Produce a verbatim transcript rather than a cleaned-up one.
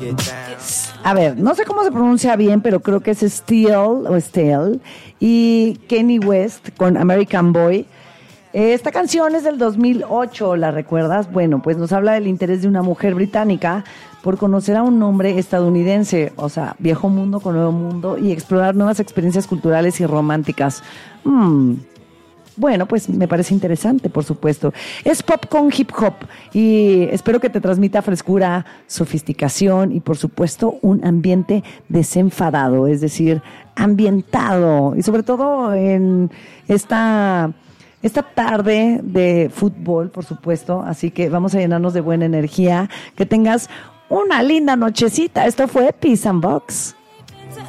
A ver, no sé cómo se pronuncia bien, pero creo que es Steel o Steel y Kanye West con American Boy. Esta canción es del dos mil ocho, ¿la recuerdas? Bueno, pues nos habla del interés de una mujer británica por conocer a un hombre estadounidense, o sea, viejo mundo con nuevo mundo y explorar nuevas experiencias culturales y románticas. Hmm. Bueno, pues me parece interesante, por supuesto. Es pop con hip hop y espero que te transmita frescura, sofisticación y, por supuesto, un ambiente desenfadado, es decir, ambientado y sobre todo en esta... Esta tarde de fútbol, por supuesto, así que vamos a llenarnos de buena energía. Que tengas una linda nochecita. Esto fue Peace and Box.